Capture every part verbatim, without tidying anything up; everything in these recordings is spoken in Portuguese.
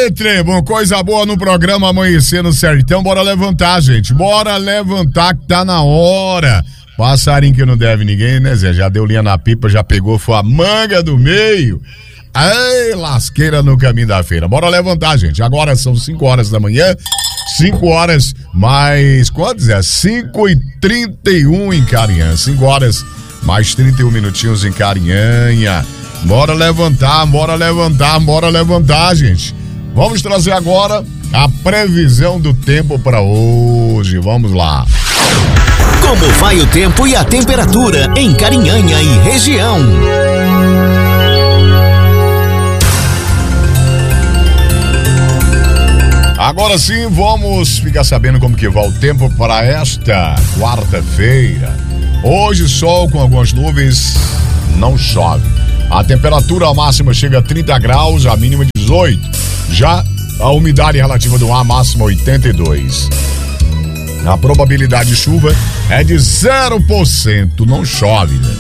Ê, Trebon, coisa boa no programa Amanhecer no Sertão. Bora levantar, gente. Bora levantar que tá na hora. Passarinho que não deve ninguém, né, Zé? Já deu linha na pipa, já pegou, foi a manga do meio. Ei, lasqueira no caminho da feira. Bora levantar, gente. Agora são cinco horas da manhã. cinco horas mais... Quantos é? cinco e trinta e um em Carinhã. cinco horas mais trinta e um minutinhos em Carinhanha. Bora levantar, bora levantar, bora levantar, gente. Vamos trazer agora a previsão do tempo para hoje. Vamos lá. Como vai o tempo e a temperatura em Carinhanha e região? Agora sim, vamos ficar sabendo como que vai o tempo para esta quarta-feira. Hoje, sol com algumas nuvens, não chove. A temperatura máxima chega a trinta graus, a mínima dezoito. Já a umidade relativa do ar máxima oitenta e dois. A probabilidade de chuva é de zero por cento. Não chove, né?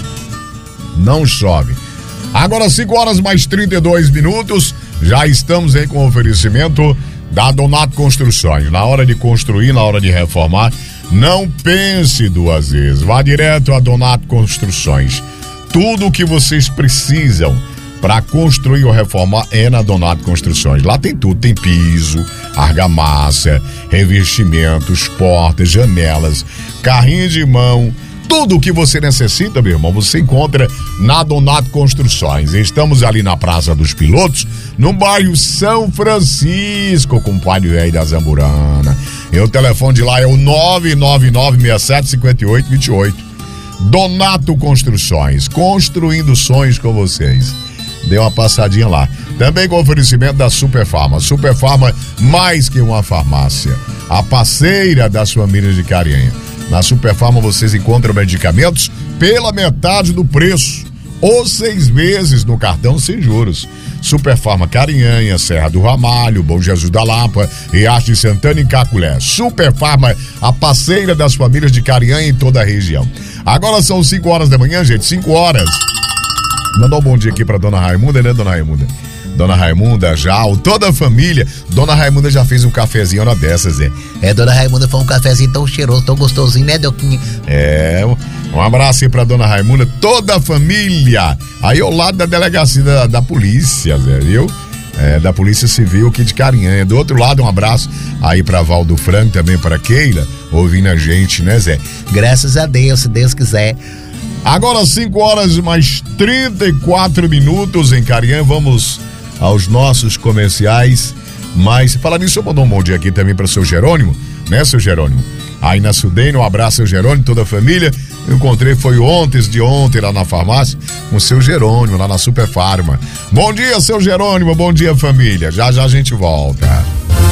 Não chove. Agora cinco horas mais trinta e dois minutos. Já estamos aí com o oferecimento da Donato Construções. Na hora de construir, na hora de reformar, não pense duas vezes. Vá direto a Donato Construções. Tudo o que vocês precisam para construir ou reformar é na Donato Construções. Lá tem tudo, tem piso, argamassa, revestimentos, portas, janelas, carrinho de mão. Tudo o que você necessita, meu irmão, você encontra na Donato Construções. Estamos ali na Praça dos Pilotos, no bairro São Francisco, com o pai velho da Zamburana. E o telefone de lá é o nove nove nove seis sete cinco oito dois oito. Donato Construções, construindo sonhos com vocês. Dê uma passadinha lá. Também com oferecimento da Superfarma. Superfarma, mais que uma farmácia. A parceira das famílias de Carinhanha. Na Superfarma vocês encontram medicamentos pela metade do preço. Ou seis meses no cartão sem juros. Superfarma Carinhanha, Serra do Ramalho, Bom Jesus da Lapa, Riacho de Santana e Caculé. Superfarma, a parceira das famílias de Carinhanha em toda a região. Agora são cinco horas da manhã, gente, cinco horas. Mandar um bom dia aqui pra Dona Raimunda, né, Dona Raimunda? Dona Raimunda, já, toda a família. Dona Raimunda já fez um cafezinho hora dessas, é. É, Dona Raimunda foi um cafezinho tão cheiroso, tão gostosinho, né, Delquinho? É, um abraço aí pra Dona Raimunda, toda a família. Aí ao lado da delegacia da, da polícia, Zé, viu? É, da Polícia Civil aqui de Carinhanha. Do outro lado, um abraço aí pra Valdo Franco, também pra Keila, ouvindo a gente, né, Zé? Graças a Deus, se Deus quiser. Agora cinco horas mais trinta e quatro minutos em Carinhanha, vamos aos nossos comerciais. Mas, falar nisso, eu mandou um bom dia aqui também para seu Jerônimo, né, seu Jerônimo? Aí na Sudene, um abraço, seu Jerônimo, toda a família. Eu encontrei, foi ontem, de ontem, lá na farmácia, com o seu Jerônimo, lá na Superfarma. Bom dia, seu Jerônimo, bom dia, família. Já já a gente volta.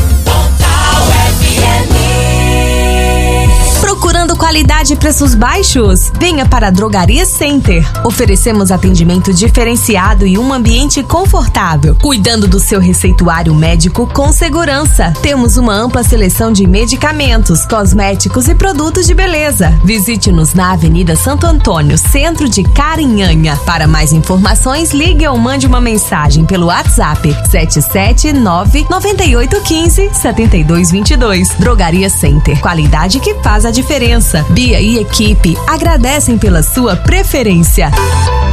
Procurando qualidade e preços baixos? Venha para a Drogaria Center. Oferecemos atendimento diferenciado e um ambiente confortável, cuidando do seu receituário médico com segurança. Temos uma ampla seleção de medicamentos, cosméticos e produtos de beleza. Visite-nos na Avenida Santo Antônio, centro de Carinhanha. Para mais informações, ligue ou mande uma mensagem pelo WhatsApp sete sete nove nove oito um cinco sete dois dois dois. Drogaria Center, qualidade que faz a diferença. Bia e equipe agradecem pela sua preferência.